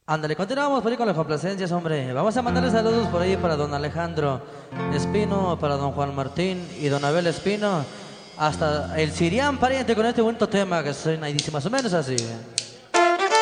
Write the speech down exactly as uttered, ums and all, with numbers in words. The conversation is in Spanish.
Ándale, continuamos por ahí con las complacencias, hombre. Vamos a mandarle saludos por ahí para don Alejandro Espino, para don Juan Martín y don Abel Espino. Hasta el Sirián, pariente, con este bonito tema que suena y dice más o menos así.